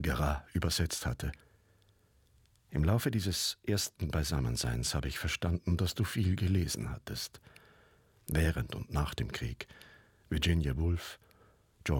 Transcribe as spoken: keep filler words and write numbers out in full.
Guérin übersetzt hatte. Im Laufe dieses ersten Beisammenseins habe ich verstanden, dass du viel gelesen hattest. Während und nach dem Krieg. Virginia Woolf,